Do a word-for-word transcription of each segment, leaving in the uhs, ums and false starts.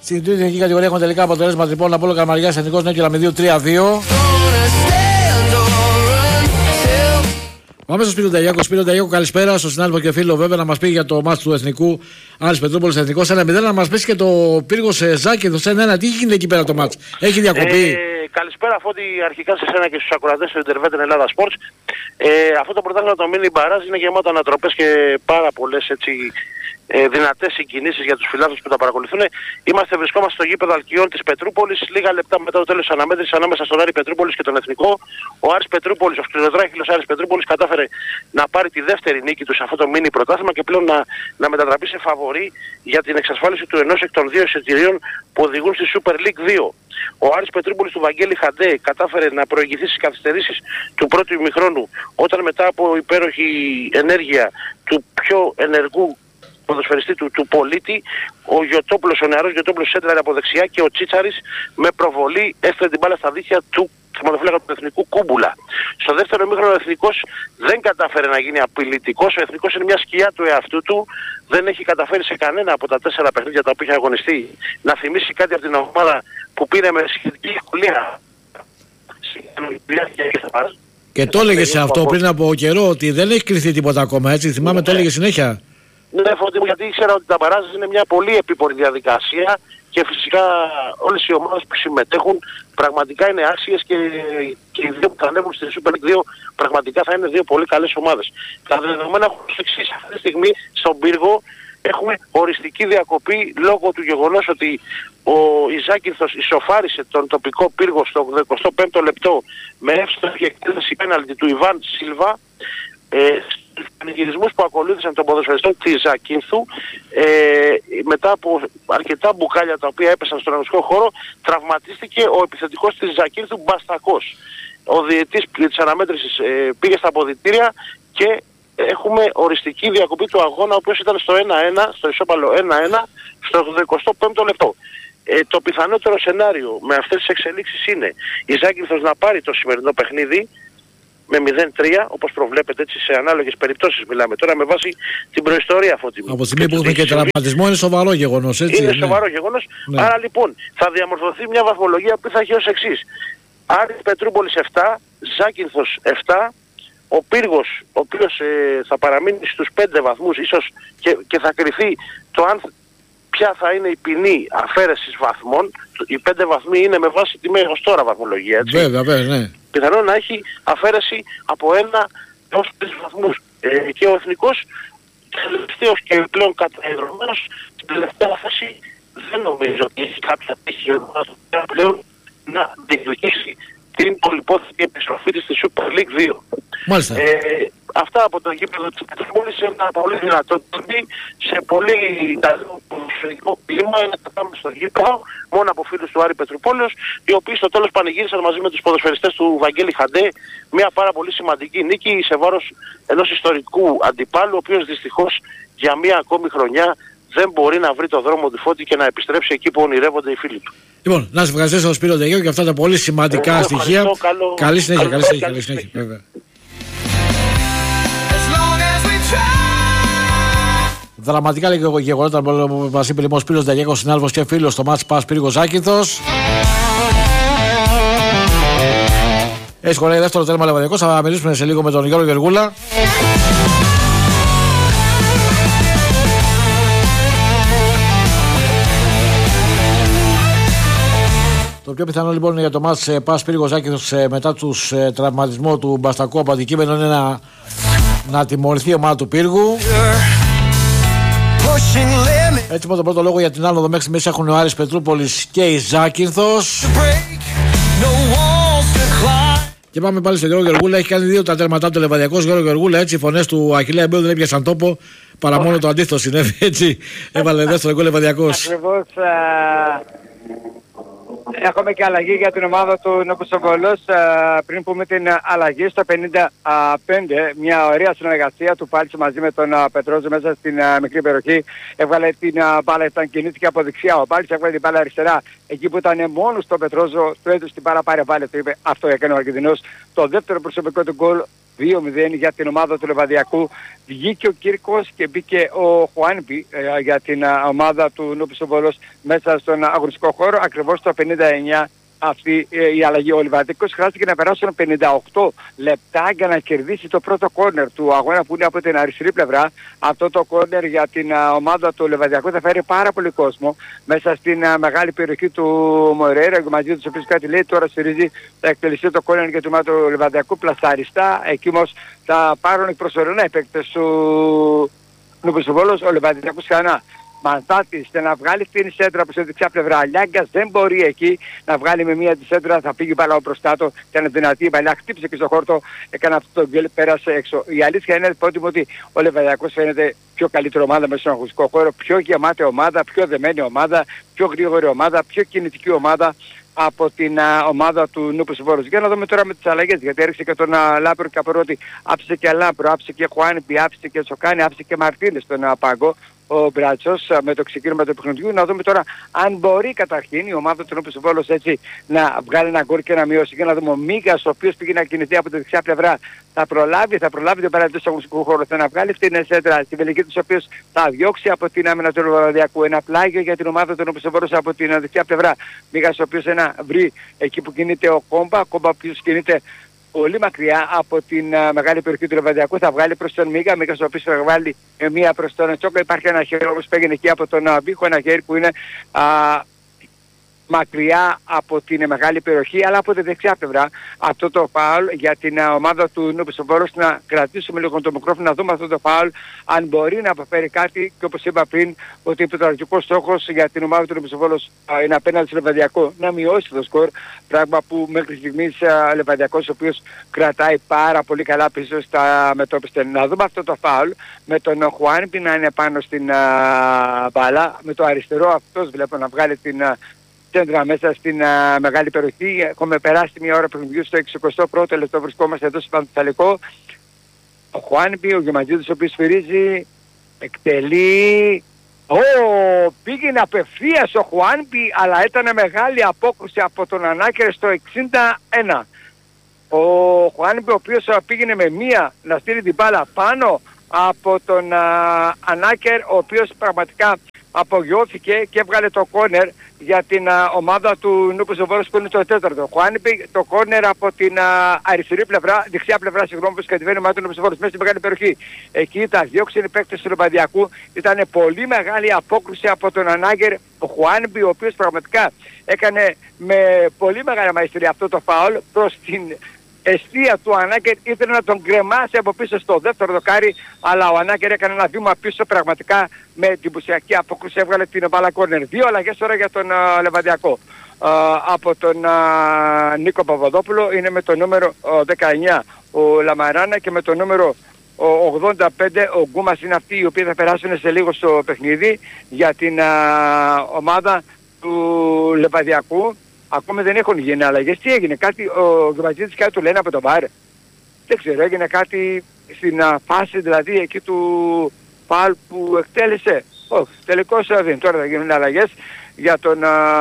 Στην τρίτη εθνική κατηγορία έχουν τελικά αποτελέσματα λοιπόν από όλο Καρμαριάς Εθνικός Νέο Κεραμιδίου τρία δύο. Πάμε στο Σπύρο Νταγιάκο. Σπύρο Νταγιάκο, καλησπέρα στον συνάδελφο και φίλο βέβαια να μας πει για το μάτς του Εθνικού Άρης Πετρούπολης Εθνικός ένα μηδέν, να μας πει και το Πύργος Ζάκυνθος ένα ένα. Τι γίνεται εκεί πέρα το μάτς, έχει διακοπή? Ε, καλησπέρα Φώτη, αρχικά σε σένα και στους ακροατές του Intervetin Ελλάδα Sports. Ε, αυτό το πρωτάθλημα το Mini Barrage είναι γεμάτο ανατροπές και πάρα πολλές έτσι ε, δυνατές συγκινήσεις για τους φιλάθλους που τα παρακολουθούν. Είμαστε, βρισκόμαστε στο γήπεδο Αλκιών της Πετρούπολης, λίγα λεπτά μετά το τέλος της αναμέτρησης ανάμεσα στον Άρη Πετρούπολης και τον Εθνικό. Ο Άρης Πετρούπολης, ο σκληροδράχυλος Άρης Πετρούπολης κατάφερε να πάρει τη δεύτερη νίκη του σε αυτό το μίνι πρωτάθλημα και πλέον να, να μετατραπεί σε φαβορί για την εξασφάλιση του ενός εκ των δύο εισιτηρίων που οδηγούν στη Super League δύο. Ο Άρης Πετρούπολης του Βαγγέλη Χαντέ κατάφερε να προηγηθεί στις καθυστερήσεις του πρώτου ημιχρόνου, όταν μετά από υπέροχη ενέργεια του πιο ενεργού ποδοσφαιριστή του, του πολίτη, ο Γιωτόπουλος, ο νεαρός Γιωτόπουλος σέντραρε από δεξιά και ο Τσίτσαρης με προβολή έφερε την μπάλα στα δίχτυα του θεματοφύλακα του Εθνικού Κούμπουλα. Στο δεύτερο ημίχρονο ο Εθνικός δεν κατάφερε να γίνει απειλητικός. Ο Εθνικός είναι μια σκιά του εαυτού του. Δεν έχει καταφέρει σε κανένα από τα τέσσερα παιχνίδια τα οποία έχει αγωνιστεί να θυμίσει κάτι από την ομάδα που πήρε με σχετική ευκολία. Και το έλεγε αυτό πριν από καιρό ότι δεν έχει κρυφθεί τίποτα ακόμα, έτσι. Θυμάμαι, το έλεγε συνέχεια. Ναι, Φώτη μου, γιατί ήξερα ότι τα μπαράζ είναι μια πολύ επίπορη διαδικασία και φυσικά όλες οι ομάδες που συμμετέχουν πραγματικά είναι άξιες και, και οι δύο που θα ανέβουν στη Super League δύο πραγματικά θα είναι δύο πολύ καλές ομάδες. Τα δεδομένα έχουν ως εξής. Αυτή τη στιγμή στον Πύργο έχουμε οριστική διακοπή λόγω του γεγονός ότι ο Ζάκυνθος ισοφάρισε τον τοπικό Πύργο στο ογδοηκοστό πέμπτο λεπτό με εύστοχη εκτέλεση πέναλτι του Ιβάν Σίλβα. Ε, στους πανηγυρισμούς που ακολούθησαν των ποδοσφαιριστών της Ζακίνθου, ε, μετά από αρκετά μπουκάλια τα οποία έπεσαν στον αγωνιστικό χώρο, τραυματίστηκε ο επιθετικός της Ζακίνθου Μπαστακός. Ο διαιτής της αναμέτρησης ε, πήγε στα αποδυτήρια και έχουμε οριστική διακοπή του αγώνα, ο οποίος ήταν στο ένα ένα, στο ισόπαλο ένα ένα, στο ογδοηκοστό πέμπτο λεπτό. Ε, το πιθανότερο σενάριο με αυτές τις εξελίξεις είναι η Ζάκυνθος να πάρει το σημερινό παιχνίδι με μηδέν τρία, όπως προβλέπετε, έτσι, σε ανάλογες περιπτώσεις μιλάμε τώρα με βάση την προϊστορία Φώτη. Από τη στιγμή που έχουμε και τραυματισμό είναι σοβαρό γεγονός, έτσι. Είναι ναι. σοβαρό γεγονός. Ναι. Άρα λοιπόν θα διαμορφωθεί μια βαθμολογία που θα έχει ως εξής. Άρης Πετρούπολης επτά, Ζάκυνθος επτά, ο Πύργος, ο οποίος ε, θα παραμείνει στους πέντε βαθμούς ίσως και, και θα κριθεί το αν ποια θα είναι η ποινή αφαίρεσης βαθμών. Οι πέντε βαθμοί είναι με βάση τη μέχρι ως τώρα βαθμολογία, έτσι. Βέβαια, βέβαια, ναι. Πιθανόν να έχει αφαίρεση από ένα έως τρεις βαθμούς. Ε, και ο Εθνικός τελευταίος και πλέον καταεδρωμένος στην τελευταία θέση δεν νομίζω ότι έχει κάποια τύχη πλέον να διεκδικήσει την πολυπόθητη επιστροφή της στη Super League δύο. Μάλιστα. Ε, αυτά από το γήπεδο της Πετρούπολης σε ένα πολύ δυνατό τύπη, σε πολύ καλό ποδοσφαιρικό κλίμα. Είναι τα πάμε στο γήπεδο, μόνο από φίλους του Άρη Πετρουπόλεως, οι οποίοι στο τέλος πανηγύρισαν μαζί με τους ποδοσφαιριστές του Βαγγέλη Χαντέ μια πάρα πολύ σημαντική νίκη σε βάρος ενός ιστορικού αντιπάλου, ο οποίος δυστυχώς για μια ακόμη χρονιά δεν μπορεί να βρει το δρόμο του Φώτη και να επιστρέψει εκεί που ονειρεύονται οι φίλοι του. Λοιπόν, να σας ευχαριστήσω Σπύρο Νταγιάκο για αυτά τα πολύ σημαντικά Εγώ στοιχεία. Καλό... Καλή συνέχεια, καλή συνέχεια, καλή συνέχεια. συνέχεια. Δραματικά λίγο γεγονότα που μας είπε λοιπόν ο Σπύρος Νταγιάκος, συνάδελφος και φίλος στο μάτς Πας Πύργος Ζάκυνθος. Έχει χωράει δεύτερο τέρμα Λεβαδιακός, θα μιλήσουμε σε λίγο με τον Γιώργο Γεργούλα. Το πιο πιθανό λοιπόν για το μάτς Πας Πύργος Ζάκυνθος μετά τους ε, τραυματισμό του Μπαστακού από αντικείμενο είναι να, να τιμωρηθεί η ομάδα του Πύργου. Έτσι με τον πρώτο λόγο για την άνοδο μέχρι στιγμής έχουν ο Άρης Πετρούπολης και η Ζάκυνθος. Και πάμε πάλι στον Γιώργο Γεργούλα. Έχει κάνει δύο τα τέρματά του Λεβαδιακός. Γιώργο Γεργούλα, έτσι οι φωνές του Αχιλλέα Εμπέου δεν έπιασαν τόπο. Παρά μόνο το αντίθετο συνέβη. Έτσι έβαλε δεύτερο γκολ Λεβαδιακός. Ακριβώς. Έχουμε και αλλαγή για την ομάδα του Νοκουσογκολός. Πριν πούμε την αλλαγή στο πενήντα πέντε, μια ωραία συνεργασία του Πάλτση μαζί με τον Πετρόζο μέσα στην μικρή περιοχή. Έβγαλε την μπάλα, ήταν κινήθηκε από δεξιά. Ο Πάλτης έβγαλε την μπάλα αριστερά. Εκεί που ήταν μόνος τον Πετρόζο, του έδωσε την μπάλα, πάρε βάλε, το είπε. Αυτό έκανε ο Αργεντινός. Το δεύτερο προσωπικό του γκολ δύο μηδέν για την ομάδα του Λεβαδιακού. Βγήκε ο Κύρκος και μπήκε ο Χουάνπι ε, για την ε, ομάδα του Νούπης ο Βόλος μέσα στον αγωνιστικό χώρο. Ακριβώς το πενήντα εννιά αυτή ε, η αλλαγή. Ο Λεβαδιακός χρειάστηκε να περάσουν πενήντα οκτώ λεπτά για να κερδίσει το πρώτο κόρνερ του αγώνα που είναι από την αριστερή πλευρά. Αυτό το κόρνερ για την uh, ομάδα του Λεβαδιακού θα φέρει πάρα πολύ κόσμο μέσα στην uh, μεγάλη περιοχή του Μορέιρα, μαζί του οποίους κάτι λέει. Τώρα στηρίζει, θα εκτελεστεί το κόρνερ για την ομάδα του Λεβαδιακού πλασαριστά. Εκεί όμως θα πάρουν οι προσωρινά οι παίκτες του Νούπης ο Βόλος. Ο Λεβαδιακός ξανά Μανθάτης να βγάλει την σέντρα από τη δεξιά πλευρά. Λιάγκας δεν μπορεί εκεί να βγάλει με μία τη σέντρα, θα φύγει μπάλα μπροστά του. Ήταν δυνατή η μπαλιά, χτύπησε και στο χόρτο, έκανε αυτό το γκέλ, πέρασε έξω. Η αλήθεια είναι ότι ο Λεβαδιακός φαίνεται πιο καλύτερη ομάδα μέσα στον αγωνιστικό χώρο, πιο γεμάτη ομάδα, πιο δεμένη ομάδα, πιο γρήγορη ομάδα, πιο κινητική ομάδα από την α, ομάδα του Νούπης Βόρους. Για να δούμε τώρα με τις αλλαγές, γιατί έριξε και τον Λάμπρο Καπερώτη, άψησε και Λάμπρο, άψησε και Χουάνιπι, άψησε και Σοκάνη, άψησε και Μαρτίνες στον α, πάγκο. Ο Μπράτσος με το ξεκίνημα του παιχνιδιού. Να δούμε τώρα αν μπορεί καταρχήν η ομάδα του Νούπης Βόλος έτσι να βγάλει ένα γκολ και να μειώσει. Για να δούμε ο Μίγας, ο οποίος πήγε να κινηθεί από τη δεξιά πλευρά, θα προλάβει, θα προλάβει τον παραδείγμα του αγωνιστικού χώρου, θα να βγάλει την σέντρα στη βελική του, ο οποίος θα διώξει από την άμυνα του Λεβαδιακού ένα πλάγιο για την ομάδα του Νούπης Βόλος από την δεξιά πλευρά. Μίγας, ο οποίος να βρει εκεί που κινείται ο Κόμπα, Κόμπα ο οποίος κινείται πολύ μακριά από την uh, μεγάλη περιοχή του Λεβαδιακού, θα βγάλει προς τον Μίγα, Μίγας ο οποίος θα βγάλει uh, μία προς τον Τσόκα. Υπάρχει ένα χέρι όπως πήγαινε εκεί από τον uh, Μπίχο, ένα χέρι που είναι uh, μακριά από την μεγάλη περιοχή, αλλά από τη δεξιά πλευρά. Αυτό το φάουλ για την uh, ομάδα του Νούπης ο Βόλος, να κρατήσουμε λίγο το μικρόφωνο, να δούμε αυτό το φάουλ, αν μπορεί να αποφέρει κάτι. Και όπως είπα πριν, ότι ο πρωταρχικός στόχος για την ομάδα του Νούπης ο Βόλος uh, είναι απέναντι στο Λεβαδιακό να μειώσει το σκορ, πράγμα που μέχρι στιγμής uh, Λεβαδιακός, ο οποίος κρατάει πάρα πολύ καλά πίσω στα μετώπιστε. Να δούμε αυτό το φάουλ με τον Χουάνιπι να είναι πάνω στην uh, μπάλα, με το αριστερό αυτός βλέπω να βγάλει την uh, κέντρα μέσα στην uh, μεγάλη περιοχή. Έχουμε περάσει μια ώρα παιχνιδιού στο εξηκοστό πρώτο λεπτό, βρισκόμαστε εδώ στο Πανθαλικό. Ο Χουάνιπι, ο Γεμαντζίδης, ο οποίος σφυρίζει, εκτελεί. Ω, oh, πήγαινε απευθείας ο Χουάνιπι, αλλά ήταν μεγάλη απόκρουση από τον Ανάκερ στο εξήντα ένα. Ο Χουάνιπι, ο οποίος πήγαινε με μία να στείλει την μπάλα πάνω από τον uh, Ανάκερ, ο οποίος πραγματικά απογειώθηκε και έβγαλε το κόρνερ για την α, ομάδα του Νούπης ο Βόλος που είναι το τέταρτο. Χουάνιπι το κόρνερ από την α, αριστερή πλευρά, δεξιά πλευρά, συγγνώμη, που κατεβαίνει η ομάδα του Νούπης ο Βόλος μέσα στη μεγάλη περιοχή. Εκεί τα διώξουν οι παίκτες του Λεβαδιακού. Ήταν πολύ μεγάλη απόκρουση από τον Ανάγκερ, ο Χουάνιπι, ο οποίος πραγματικά έκανε με πολύ μεγάλη μαεστρία αυτό το φάουλ προς την εστία του Ανάκερ, ήθελε να τον κρεμάσει από πίσω στο δεύτερο δοκάρι, αλλά ο Ανάκερ έκανε ένα βήμα πίσω, πραγματικά με εντυπωσιακή απόκρουση έβγαλε την μπάλα κόρνερ. Δύο αλλαγές τώρα για τον uh, Λεβαδιακό. Uh, από τον uh, Νίκο Παπαδόπουλο είναι με το νούμερο uh, δεκαεννιά ο Λαμαράνα και με το νούμερο uh, ογδόντα πέντε ο Γκούμας. Είναι αυτοί οι οποίοι θα περάσουν σε λίγο στο παιχνίδι για την uh, ομάδα του Λεβαδιακού. Ακόμη δεν έχουν γίνει αλλαγές. Τι έγινε, κάτι, ο Γκουματζίδης κάτι του λένε από το βάρ. Δεν ξέρω, έγινε κάτι στην α, φάση δηλαδή εκεί του φάουλ που εκτέλεσε. Όχι, τελικώς δεν. Τώρα θα γίνουν αλλαγές για τον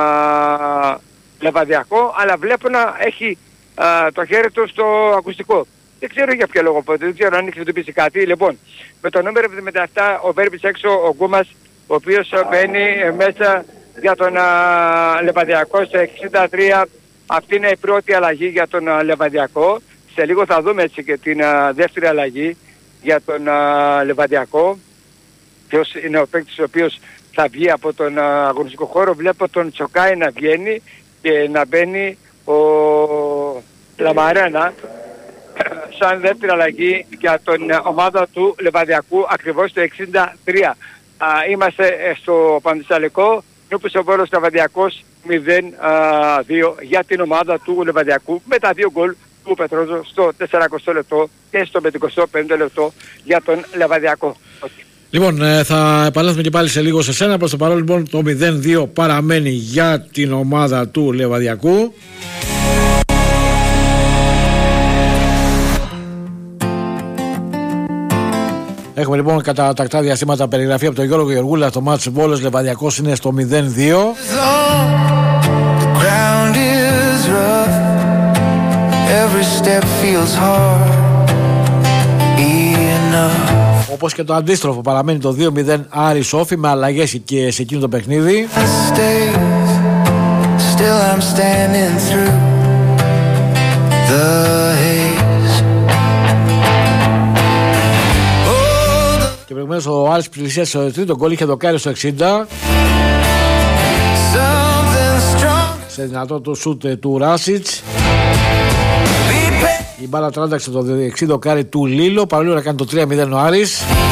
α, Λεβαδιακό, αλλά βλέπω να έχει α, το χέρι του στο ακουστικό. Δεν ξέρω για ποιο λόγο πότε, δεν ξέρω αν έχει συνειδητοποιήσει κάτι. Λοιπόν, με το νούμερο εβδομήντα επτά ο Βέρμπης έξω, ο Γκούμας, ο οποίος μπαίνει μέσα για τον uh, Λεβαδιακό στο εξήντα τρία. Αυτή είναι η πρώτη αλλαγή για τον uh, Λεβαδιακό. Σε λίγο θα δούμε έτσι και την uh, δεύτερη αλλαγή για τον uh, Λεβαδιακό. Ποιος είναι ο παίκτης ο οποίος θα βγει από τον uh, αγωνιστικό χώρο. Βλέπω τον Τσοκάη να βγαίνει και να μπαίνει ο Λαμαρένα σαν δεύτερη αλλαγή για την uh, ομάδα του Λεβαδιακού ακριβώς στο εξήντα τρία. Uh, είμαστε στο Πανθυσσαλικό. Νούπης ο Βόλος Λεβαδιακός μηδέν δύο για την ομάδα του Λεβαδιακού με τα δύο γκολ του Πετρόζου στο σαρανταοστό λεπτό και στο πενηκοστό πέμπτο λεπτό για τον Λεβαδιακό. Λοιπόν, ε, θα επανέλθουμε και πάλι σε λίγο σε σένα. Προς το παρόν λοιπόν το μηδέν δύο παραμένει για την ομάδα του Λεβαδιακού. Έχουμε λοιπόν κατά τακτά διαστήματα περιγραφή από τον Γιώργο Γεωργούλα. Το μάτς Βόλος Λεβαδιακός είναι στο μηδέν δύο. Όπως και το αντίστροφο, παραμένει το δύο μηδέν Άρης Σόφι με αλλαγές και σε εκείνο το παιχνίδι. Still I'm standing through the haze. Και προηγουμένως ο Άρης πλησίασε στο τρίτο γκολ, είχε δοκάρει στο εξήντα. Σε δυνατό το σούτ του Ράσιτς. Η μπάλα τράνταξε το εξήντα δοκάρι του Λίλο, παρόλο να κάνει το τρία μηδέν ο Άρης.